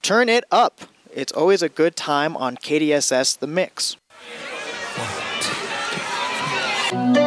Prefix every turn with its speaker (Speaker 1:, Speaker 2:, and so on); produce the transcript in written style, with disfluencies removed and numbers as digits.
Speaker 1: Turn it up. It's always a good time on KDSS The Mix.